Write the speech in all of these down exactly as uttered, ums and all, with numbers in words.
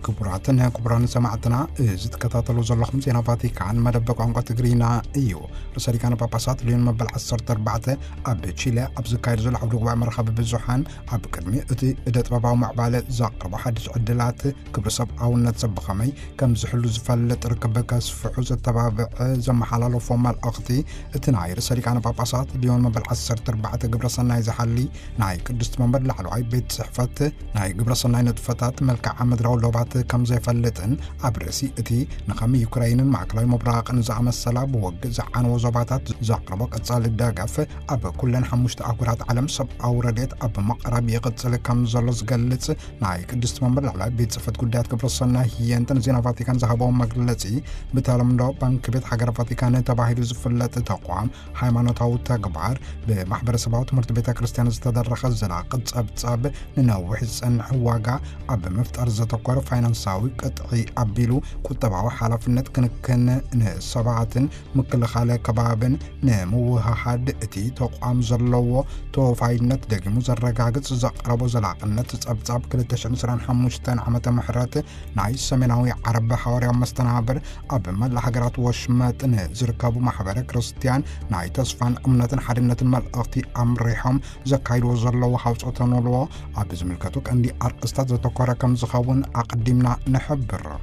كبراتنا كبران سمعتنا زتكتاتلو زلخم زينا فاتيكان مدبق عنقا تقرينا ايو رسالي كان باباسات لين مبال عصرت اربعة اب تشيلا اب زكاير زل عبدو قبع مرخب بالزوحان اب كرمي اتي ادت باباو معبالة زاقر وحدش عدلات كبر سب او نتسب خمي كم زحلو زفلت ركبك سفحوز التبابع زم حلالو فوما الاغتي اتناي رسالي كان باباسات لين مبال عصرت اربعة قبر صناي زحلي ناي كدست مبال لحلو عي بيت صحفات ناي قبر صناي نتفتات ملكع عمد راو لوبات كم زي فلتن عبرسي اتي نخمي يوكراين معكلاي مبراق نزعم السلاب ووق زعان وزباتات زاقربك اتصال الداقف اب كلن حمشت اقرات علم سب او رديت اب مقرب يقتصل كم زلز قلت ناي قدست منبر على بيت صفت قدات قبرصنا هي انت زينا فاتيكان زهبوا مقلتي بتالم دو بنك بيت حجر فاتيكان تباهي زفلت تقوام حيمانوتاو تقبعر بمحبر سباوت مرتبة كريستيان زتدرخ الزلاقد صاب صاب ننوح السن حواقع اب مفتر زتقور فاينانساوي قطعي ابيلو كتبعو حالفنت كنكن سبعة مكل خالي كبابن نموها حد اتي تقوام زلو تو فاينت دقمو زرقاقت زقربو زلاقنت تصاب كلتشن سران حموشتان عمت محرات نايس سميناوي عرب حواري مستنابر اب مال حقرات وشمات زركابو محبر كريستيان ناي تصفان امنة حرمنة ملأغتي امريحهم زكايرو زلو حوصوتنولو اب زملكتوك اندي ارقستات زتقور كم زخاون اقدمنا نحبر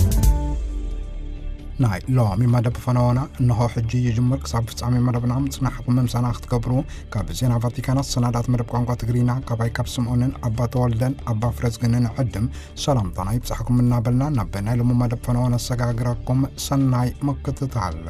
ناي لا مما دب فنانا انه حجي يجمر كساب فصامي مربنا مصنحكم ممسانا اختكبرو كاب زينا فاتيكانات سنادات مرب قانقا تقرينا كاباي كاب سمعونن ابا تولدن ابا فرزقنن عدم سلام طناي بصحكم منا بلنا نبنا لمما دب فنانا سقاقراكم سناي مكتتعال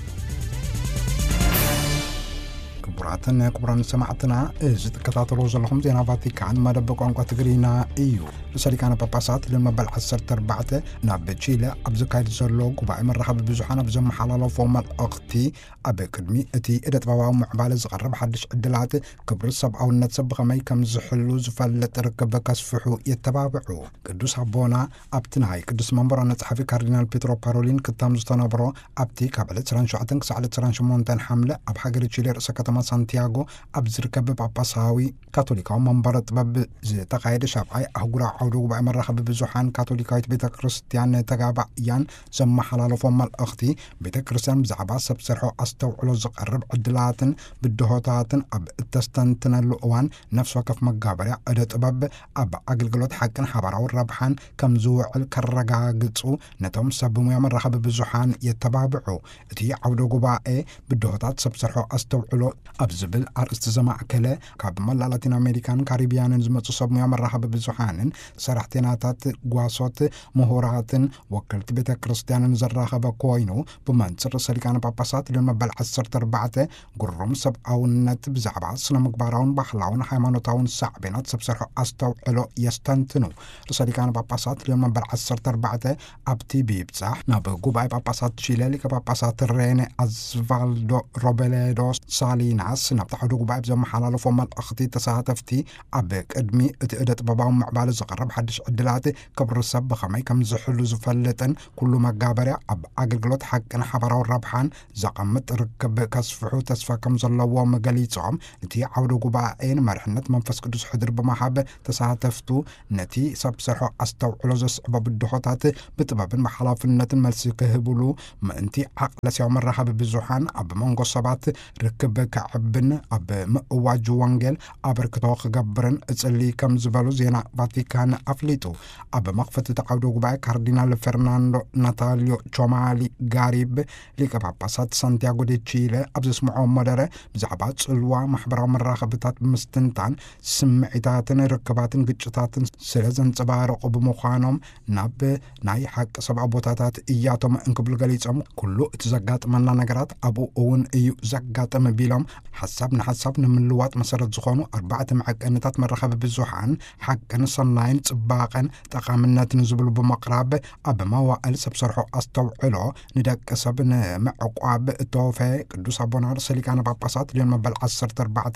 كبراتنا كبران سمعتنا ازت كتاتلو زلهم زينا فاتيكان مدبق عنقا تقرينا ايو رسالي كان باباسات لما بالعصرت اربعة ناب تشيلا ابزكايد زلو قبعي مرحب بزوحانا بزم حلالو فوما الاغتي ابي كدمي اتي ادت باباو معبال زغرب حدش عدلات كبر السب او النتسب غمي كم زحلو زفلت ركبك اسفحو يتبابعو قدوس عبونا ابتناي قدوس منبرا نتحفي كاردينال بيترو بارولين كتام زتنبرو ابتي كابلت سرانشو عتنك سعلت سرانشو مونتان حملة اب حقر تشيلي رأسا كتما سانتياغو اب زركب باباساوي كاثوليكاو منبرا طبب زي تقايد شابعي اهقرا عودو بقى مرحب بزوحان كاثوليكايت بيتا كريستيان تقابع يان زم حلالو فوما الاغتي بيتا كريستيان بزعبا سبسرحو استوعلو زقرب عدلاتن بدهوتاتن اب التستنتن اللؤوان نفس وكف مقابرة ادت اباب اب اقلقلوت حقن حبراو الربحان كم زوعل كالرقا قدسو نتوم سبمو يا مرحب بزوحان يتبابعو اتي عودو قبائي بدهوتات سبسرحو استوعلو اب زبل ارست زمع كلا كاب ملا لاتين امريكان كاريبيان زمتو سبمو يا مرحب بزوحان سرحتيناتات قواسوت مهوراتن وكلت بيتا كريستيان زراخة بكوينو بمنصر سليكان باباسات لما بالعصرت اربعة قرم سب او النت بزعبا سنا مقباراون بحلاون حيمانوتاون سعبينات سبسرحو استوعلو يستنتنو سليكان باباسات لما بالعصرت اربعة ابتي بيبصح نابقو باي باباسات شيلالي كباباسات الرين ازفالدو روبليدو ساليناس نبتحدو باي بزم حلالو فما الاختي تساتفتي ابك ادمي اتقدت باباو معبال زقرب حدش عدلاتي كبر السب خمي كم زحلو زفلتن كلو مقابرة اب اقلقلوت حقن حبراو الربحان زقمت ركب كسفحو تسفا كم زلوا مقاليتهم نتي عودو قبائين مرحنت منفس قدس حدر بمحابة تساتفتو نتي سبسرحو استوعلو زصعب الدخوتات بطباب محلاف النت الملسي كهبولو ما انتي عقل سيو مرحب بزوحان اب منغو صبات ركب كعبن اب مقوا جوانجل ابركتوخ قبرن اتسلي كم زبالو زينا فاتيكان افليتو اب مقفة تعودو قبائي كاردينال فرناندو ناتاليو تشومالي غاريب ليك باباسات سانتياغو دي تشيلي ابز اسمعو مدرة بزعبات سلوا محبرا مراقبتات مستنتان سمعتاتن ركباتن قجتاتن سلزن تبارقو بمخانم ناب ناي حق سبع بوتاتات اياتهم انكبل قليتهم كلو اتزقات منا نقرات ابو اون ايو زقات مبيلهم حسابنا حسابنا من لوات مسارات زخونو اربعة معقنتات مرخب بالزوحان حقا صناين تباقا تقامنات نزبلو بمقراب اب ما وقال سبسرحو استوعلو ندك سبن معقواب التوفي قدوس ابونار سليكان باباسات لين مبال عصرت اربعة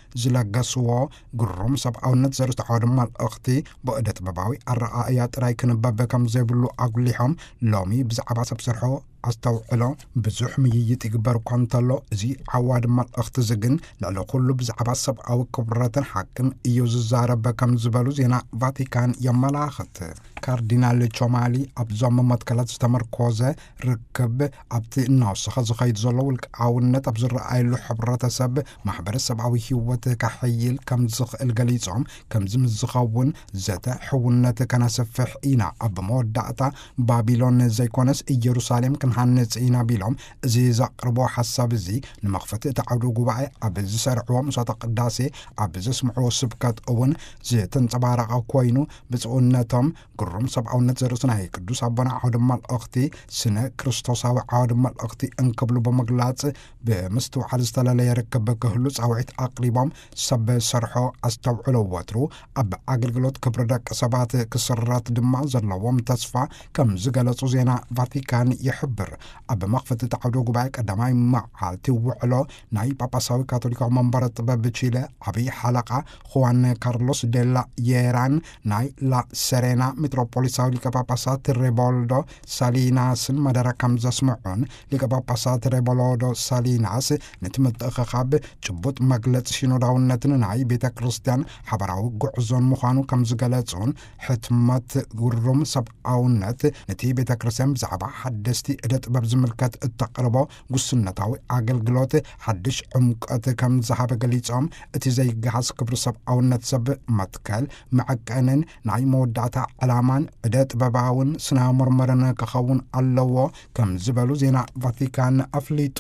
زلاقسوو قرم سب او نتزر تعود مال اختي بقدت باباوي الرقائيات رايكن بابا كم زيبلو اقليهم لومي بزعبا سبسرحو استوعلو بزح مييت يقبر كونتلو زي عواد مال اخت زقن لعلو كله بزعبا سب او كبرات حقن ايوز الزارب كم زبالو زينا فاتيكان يمالاخت ካርዲናል ቾማሊ ኣብዞም መትከላት ዝተመርኮዘ ርክብ ኣብቲ እናወሰኸ ዝኸይድ ዘሎ ውልቃውነት ኣብ ዝረኣየሉ ሕብረተሰብ ማሕበረሰባዊ ህይወት ካሕይል ከም ዝኽእል ገሊፆም ከምዚ ምዝኸውን ዘተ ሕውነት ከነስፍሕ ኢና ኣብ መወዳእታ ባቢሎን ዘይኮነስ ኢየሩሳሌም ክንሃንጽ ኢና ቢሎም እዚ ዘቕርቦ ሓሳብ እዚ ንመኽፈቲ እቲ ዓውደ ጉባኤ ኣብ ዝሰርዕዎ ምሳተ ቅዳሴ ኣብ ዘስምዕዎ ስብከት እውን ዝተንጸባረቐ ኮይኑ ብጽኡነቶም ግሩም ሰብኣውነት ዘርእሱ ናይ ቅዱስ ኣቦና ዓውደ መልእኽቲ ስነ ክርስቶሳዊ ዓውደ መልእኽቲ እንክብሉ ብምግላጽ ብምስትውዓል ዝተለለየ ርክብ ክህሉ ጻውዒት ኣቕሪቦም ሰብ ሰርሖ ኣስተውዕሎ ወትሩ ኣብ ኣገልግሎት ክብሪ ደቂ ሰባት ክስራት ድማ ዘለዎም ተስፋ ከም ዝገለጹ ዜና ቫቲካን ይሕብር። ኣብ መኽፈቲ እቲ ዓውደ ጉባኤ ቀዳማይ መዓልቲ ውዕሎ ናይ ጳጳሳዊ ካቶሊካዊ መንበረ ጥበብ ቺለ ዓብዪ ሓለቓ ኹዋን ካርሎስ ዴላ የራን ናይ ላ ሰሬና ሜትሮፖሊሳዊ ሊቀ ጳጳሳት ሬቦልዶ ሳሊናስን መደረ ከም ዘስምዑን ሊቀ ጳጳሳት ሬቦልዶ ሳሊናስ ነቲ ምትእኽኻብ ጭቡጥ መግለፂ ሽኖዳውነትን ናይ ቤተ ክርስቲያን ሓበራዊ ጉዕዞን ምዃኑ ከም ዝገለጹን ሕትመት ግሩም ሰብኣውነት ነቲ ቤተ ክርስቲያን ብዛዕባ ሓደስቲ ዕደ ጥበብ ዝምልከት እተቕርቦ ጉስነታዊ ኣገልግሎት ሓድሽ ዕምቀት ከም ዝሃበ ገሊፆም እቲ ዘይገሃዝ ክብሪ ሰብኣውነት ሰብ መትከል መዐቀንን ናይ መወዳእታ ዕላማን ዕደ ጥበባውን ስነ ምርምርን ክኸውን ኣለዎ ከም ዝበሉ ዜና ቫቲካን ኣፍሊጡ።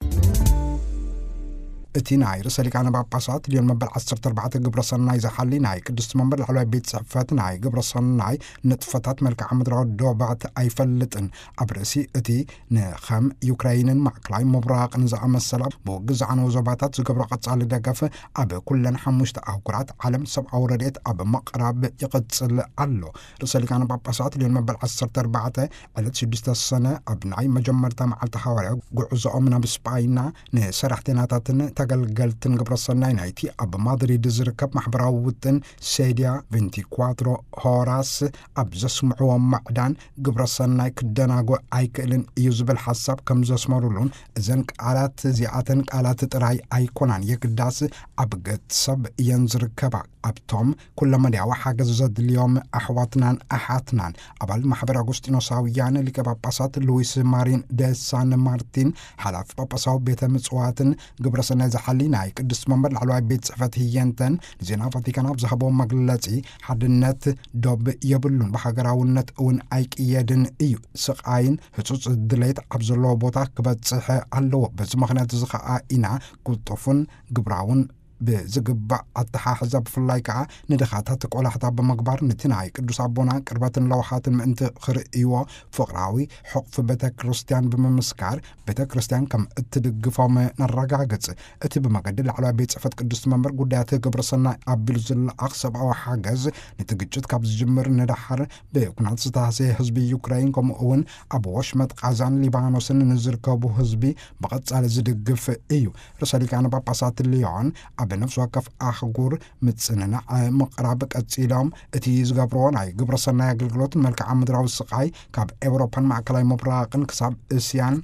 እቲ ናይ ርእሰ ሊቃነ ጳጳሳት ሊዮን መበል ዓሰርተ ኣርባዕተ ግብረ ሰናይ ዝሓሊ ናይ ቅድስቲ መንበር ላዕለዋይ ቤት ጽሕፈት ናይ ግብረ ሰናይ ንጥፈታት መልክዓ ምድራዊ ዶባት ኣይፈልጥን ኣብ ርእሲ እቲ ንኸም ዩክራይንን ማዕከላዊ ምብራቕን ዝኣመሰላ ብውግእ ዝዓነዉ ዞባታት ዝገብሮ ቀጻሊ ደገፍ ኣብ ኩለን ሓሙሽተ ኣህጉራት ዓለም ሰብኣዊ ረድኤት ኣብ ምቕራብ ይቕጽል ኣሎ። ርእሰ ሊቃነ ጳጳሳት ሊዮን መበል ዓሰርተ ኣርባዕተ ዕለት ሽዱሽተ ሰነ ኣብ ናይ መጀመርታ መዓልቲ ሓዋርያዊ ጉዕዞኦም ናብ ስፓይና ንሰራሕተኛታትን ተገልገልትን ግብረ ሰናይ ናይቲ ኣብ ማድሪድ ዝርከብ ማሕበራዊ ውጥን ሴድያ ቨንቲኳትሮ ሆራስ ኣብ ዘስምዕዎ ማዕዳን ግብረ ሰናይ ክደናጎ ኣይክእልን እዩ ዝብል ሓሳብ ከም ዘስመሩሉን እዘን ቃላት እዚኣተን ቃላት ጥራይ ኣይኮናን የግዳስ ኣብ ገጽ ሰብ እየን ዝርከባ ኣብቶም ኩለመድያዊ ሓገዝ ዘድልዮም ኣሕዋትናን ኣሓትናን ኣባል ማሕበር ኣጉስጢኖሳውያን ሊቀ ጳጳሳት ሉዊስ ማሪን ደ ሳን ማርቲን ሓላፊ ጳጳሳዊ ቤተ ምጽዋትን ግብረ ሰናይ ዝሓሊ ናይ ቅድስቲ መንበር ላዕለዋይ ቤት ጽሕፈት ህየንተን ዜና ቫቲካን ኣብ ዝሃቦ መግለጺ ሓድነት ዶብ የብሉን ብሃገራውነት እውን ኣይቅየድን እዩ ስቃይን ህጹጽ ድሌት ኣብ ዘለዎ ቦታ ክበጽሕ ኣለዎ። በዚ ምኽንያት እዚ ኸዓ ኢና ቁልጡፍን ግብራውን ብዝግባእ ኣተሓሕዛ ብፍላይ ከዓ ንድኻታት ቆላሕታ ብምግባር ነቲ ናይ ቅዱስ ኣቦና ቅርበትን ለውሓትን ምእንቲ ክርእይዎ ፍቕራዊ ሕቑፊ ቤተ ክርስቲያን ብምምስካር ቤተ ክርስቲያን ከም እትድግፎም ነረጋግጽ። እቲ ብመገዲ ላዕለዋይ ቤት ጽሕፈት ቅድስቲ መንበር ጉዳያት ግብረ ሰናይ ኣቢሉ ዝለኣኽ ሰብኣዊ ሓገዝ ነቲ ግጭት ካብ ዝጅምር ንዳሓር ብኩናት ዝተሃሰየ ህዝቢ ዩክራይን ከምኡ እውን ኣብ ወሽመጥ ቃዛን ሊባኖስን ንዝርከቡ ህዝቢ ብቐጻሊ ዝድግፍ እዩ። ርእሰ ሊቃነ ጳጳሳት ሊዮን ኣብ ነፍሲ ወከፍ ኣህጉር ምጽንና ምቕራብ ቀጺሎም እቲ ዝገብርዎ ናይ ግብረ ሰናይ ኣገልግሎት መልክዓ ምድራዊ ስቃይ ካብ ኤውሮፓን ማዕከላዊ ምብራቕን ክሳብ እስያን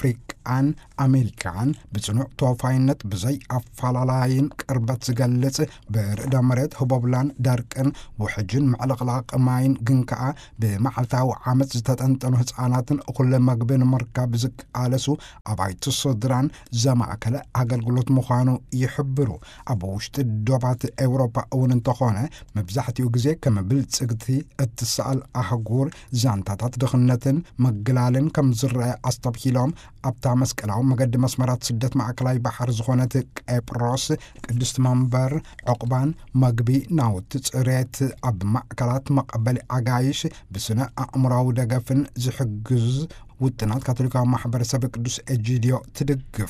ኣፍሪቃን ኣሜሪካን ብጽኑዕ ተወፋይነት ብዘይ ኣፈላላይን ቅርበት ዝገልጽ ብርዕደ መሬት ህቦብላን ዳርቅን ውሕጅን ምዕልቕላቕ ማይን ግን ከዓ ብመዓልታዊ ዓመት ዝተጠንጠኑ ህፃናትን እኩለ መግቢ ንምርካብ ዝቃለሱ ኣባይቲ ስድራን ዘማእከለ ኣገልግሎት ምዃኑ ይሕብሩ። ኣብ ውሽጢ ዶባት ኤውሮፓ እውን እንተኾነ መብዛሕትኡ ግዜ ከም ብልጽግቲ እትሰኣል ኣህጉር ዛንታታት ድኽነትን መግላልን ከም ዝረአ ኣስተብሂሎም ኣብታ መስቀላዊ መገዲ መስመራት ስደት ማዕከላዊ ባሕር ዝኾነት ቄጵሮስ ቅድስቲ መንበር ዕቁባን መግቢ ናውቲ ጽሬት ኣብ ማዕከላት መቐበሊ ኣጋይሽ ብስነ ኣእምራዊ ደገፍን ዝሕግዝ ውጥናት ካቶሊካዊ ማሕበረሰብ ቅዱስ ኤጂድዮ ትድግፍ።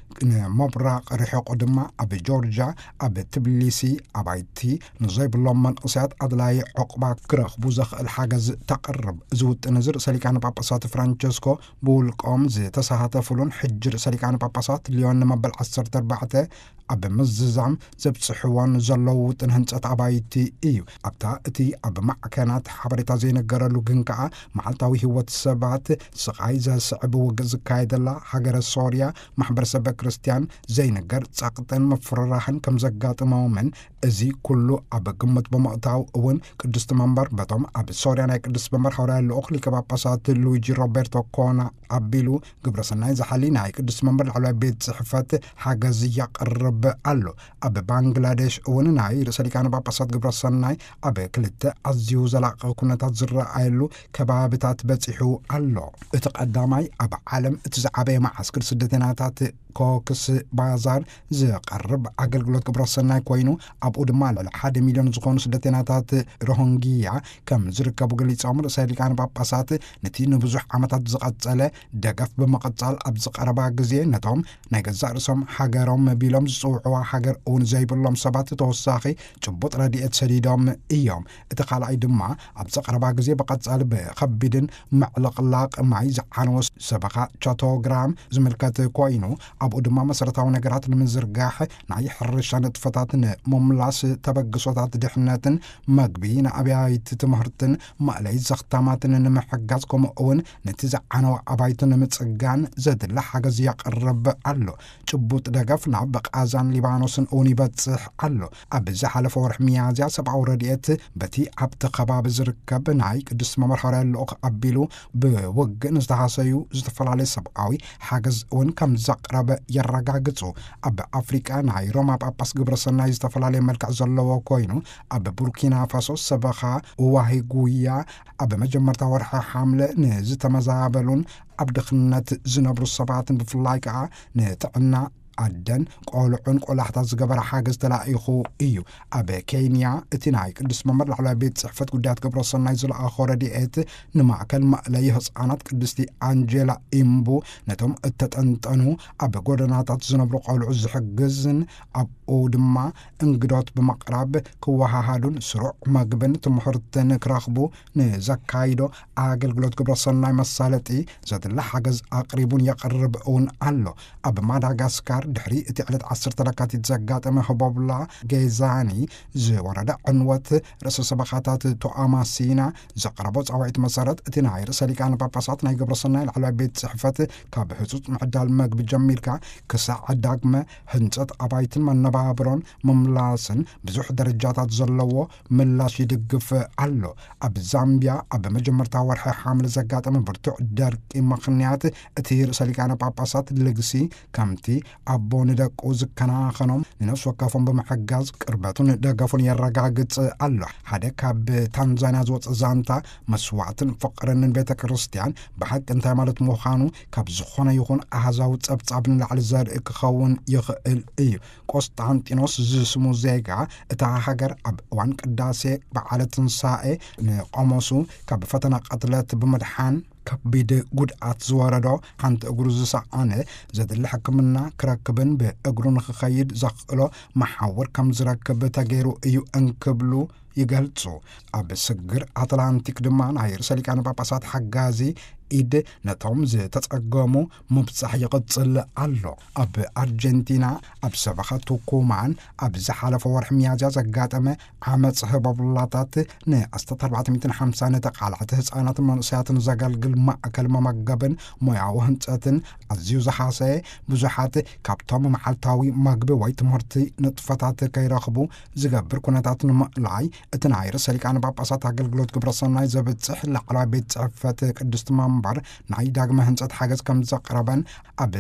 ንምብራቕ ርሕቑ ድማ ኣብ ጆርጅያ ኣብ ትብሊሲ ኣባይቲ ንዘይብሎም መንእሰያት ኣድላይ ዕቁባ ክረኽቡ ዘኽእል ሓገዝ ተቕርብ። እዚ ውጥን እዚ ርእሰ ሊቃነ ጳጳሳት ፍራንቸስኮ ብውልቆም ዝተሳተፍሉን ሕጂ ርእሰ ሊቃነ ጳጳሳት ሊዮን መበል ዓሰርተ ኣርባዕተ ኣብ ምዝዛም ዘብጽሕዎን ዘለዉ ውጥን ህንጸት ኣባይቲ እዩ። ኣብታ እቲ ኣብ ማዕከናት ሓበሬታ ዘይነገረሉ ግን ከዓ መዓልታዊ ህይወት ሰባት ስቃይ ዘስዕብ ውግእ ዝካየደላ ሃገረ ሶርያ ማሕበረሰብ ክርስቲያን ዘይነገር ጻቅጠን መፍረራህን ከም ዘጋጥመዎምን እዚ ኩሉ ኣብ ግምት ብምእታው እውን ቅድስት መንበር በቶም ኣብ ሶርያ ናይ ቅድስት መንበር ሐዋርያ ልኡኽ ሊቀ ጳጳሳት ሉዊጂ ሮቤርቶ ኮና ኣቢሉ ግብረሰናይ ዝሓሊ ናይ ቅድስት መንበር ላዕለዋይ ቤት ጽሕፈት ሓገዝ ያቀርብ ኣሎ። ኣብ ባንግላዴሽ እውን ናይ ርእሰ ሊቃነ ጳጳሳት ግብረሰናይ ኣብ ክልተ ኣዝዩ ዘላቀ ኩነታት ዝረኣየሉ ከባቢታት በፂሑ ኣሎ። እቲ ቀዳማይ ኣብ ዓለም እቲ ዝዓበየ ማዓስከር ስደተኛታት ኮክስ ባዛር ዝቐርብ ኣገልግሎት ግብረሰናይ ኮይኑ ኣብኡ ድማ ልዕሊ ሓደ ሚልዮን ዝኾኑ ስደተኛታት ሮሂንግያ ከም ዝርከቡ ገሊፆም ርእሰ ሊቃነ ጳጳሳት ነቲ ንብዙሕ ዓመታት ዝቐጸለ ደገፍ ብምቕጻል ኣብ ዝቐረባ ግዜ ነቶም ናይ ገዛእ ርእሶም ሃገሮም መቢሎም ዝፅውዕዋ ሃገር እውን ዘይብሎም ሰባት ተወሳኺ ጭቡጥ ረድኤት ሰዲዶም እዮም። እቲ ካልኣይ ድማ ኣብ ዝቐረባ ግዜ ብቐጻሊ ብኸቢድን ምዕልቕላቕ ማይ ዝዓነወ ሰበኻ ቻቶግራም ዝምልከት ኮይኑ ኣብኡ ድማ መሰረታዊ ነገራት ንምዝርጋሕ ናይ ሕርሻ ንጥፈታት ንምምላስ ተበግሶታት ድሕነትን መግቢ ንኣብያይቲ ትምህርትን ማእለይ ዘኽታማትን ንምሕጋዝ ከምኡ እውን ነቲ ዝዓነወ ኣባይቲ ንምጽጋን ዘድሊ ሓገዝ ያቀርብ ኣሎ። ጭቡጥ ደገፍ ናብ ቃዛን ሊባኖስን እውን ይበጽሕ ኣሎ። ኣብ ዝሓለፈ ወርሒ ሚያዝያ ሰብኣዊ ረድኤት በቲ ኣብቲ ከባቢ ዝርከብ ናይ ቅድስት መንበር ሐዋርያ ልኡኽ ኣቢሉ ብውግእ ንዝተሃሰዩ ዝተፈላለዩ ሰብኣዊ ሓገዝ እውን ከም ዘቕረበ የረጋግጹ። ኣብ ኣፍሪቃ ናይ ሮማ ጳጳስ ግብረሰናይ ዝተፈላለየ መልክዕ ዘለዎ ኮይኑ ኣብ ቡርኪና ፋሶ ሰበኻ ዋሂ ጉያ ኣብ መጀመርታ ወርሒ ሓምለ ንዝተመዛበሉን ኣብ ድኽነት ዝነብሩ ሰባትን ብፍላይ ከዓ ንጥዕና ኣደን ቆልዑን ቆላሕታት ዝገበረ ሓገዝ ተላኢኹ እዩ። ኣብ ኬንያ እቲ ናይ ቅድስት መንበር ላዕለዋይ ቤት ጽሕፈት ጉዳያት ግብረሰናይ ዝለኣኾ ረድኤት ንማእከል ማእለይ ህፃናት ቅድስቲ አንጀላ ኢምቡ ነቶም እተጠንጠኑ ኣብ ጎደናታት ዝነብሩ ቆልዑ ዝሕግዝን ኣብኡ ድማ እንግዶት ብምቕራብ ክወሃሃዱን ስሩዕ መግብን ትምህርትን ክረኽቡ ንዘካይዶ ኣገልግሎት ግብረሰናይ መሳለጢ ዘድሊ ሓገዝ ኣቕሪቡን የቕርብ እውን ኣሎ። ኣብ ማዳጋስካር ድሕሪ እቲ ዕለት ዓሰርተ ለካቲት ዘጋጠመ ህቦብላ ጌዛኒ ዝወረደ ዕንወት ርእሰ ሰበኻታት ቶኣማሲና ዘቕረቦ ጻውዒት መሰረት እቲ ናይ ርእሰ ሊቃነ ጳጳሳት ናይ ግብረሰናይ ላዕለዋይ ቤት ጽሕፈት ካብ ህጹጽ ምዕዳል መግቢ ጀሚርካ ክሳዕ ዳግመ ህንጸት ኣባይትን መነባብሮን ምምላስን ብዙሕ ደረጃታት ዘለዎ ምላሽ ይድግፍ ኣሎ። ኣብ ዛምብያ ኣብ መጀመርታ ወርሒ ሓምለ ዘጋጠመ ብርቱዕ ደርቂ ምኽንያት እቲ ርእሰ ሊቃነ ጳጳሳት ልግሲ ከምቲ ኣቦ ንደቁ ዝከናኸኖም ንነፍሲ ወከፎም ብምሕጋዝ ቅርበቱን ደገፉን የረጋግጽ ኣሎ። ሓደ ካብ ታንዛንያ ዝወፅእ ዛንታ መስዋዕትን ፍቕርንን ቤተ ክርስቲያን ብሓቂ እንታይ ማለት ምዃኑ ካብ ዝኾነ ይኹን ኣሃዛዊ ጸብጻብ ንላዕሊ ዘርኢ ክኸውን ይኽእል እዩ። ቆስጣንጢኖስ ዝስሙ ዜጋ እታ ሃገር ኣብ እዋን ቅዳሴ በዓለ ትንሳኤ ንቆሞሱ ካብ ፈተና ቀትለት ብምድሓን ከቢድ ጉድኣት ዝወረዶ ሓንቲ እግሩ ዝሰኣነ ዘድሊ ሕክምና ክረክብን ብእግሩ ንክኸይድ ዘኽእሎ መሓወር ከም ዝረክብ ተገይሩ እዩ እንክብሉ ይገልጹ። ኣብ ስግር ኣትላንቲክ ድማ ናይ ርእሰ ሊቃነ ጳጳሳት ሓጋዚ ኢድ ነቶም ዝተጸገሙ ምብጻሕ ይቕጽል ኣሎ። ኣብ ኣርጀንቲና ኣብ ሰበኻ ቱኩማን ኣብ ዝሓለፈ ወርሒ ሚያዝያ ዘጋጠመ ዓመፅ ህቦብላታት ንኣስታት ኣርባዕተ ሚእትን ሓምሳን ተቓላዕቲ ህፃናትን መንእሰያትን ዘገልግል ማእከል መመገብን ሞያዊ ህንፀትን ኣዝዩ ዝሓሰየ ብዙሓት ካብቶም መዓልታዊ መግቢ ወይ ትምህርቲ ንጥፈታት ከይረኽቡ ዝገብር ኩነታት ንምእላይ እቲ ናይ ርእሰ ሊቃነ ጳጳሳት ኣገልግሎት ግብረሰናይ ዘብጽሕ ላዕለዋይ ቤት ጽሕፈት ቅድስት መንበር ናይ ዳግመ ህንጸት ሓገዝ ከም ዘቕረበን ኣብ